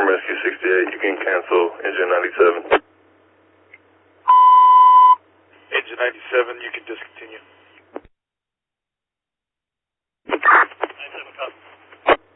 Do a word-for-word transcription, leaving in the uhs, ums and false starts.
from Rescue sixty-eight. You can cancel engine ninety-seven. Engine ninety-seven, you can discontinue.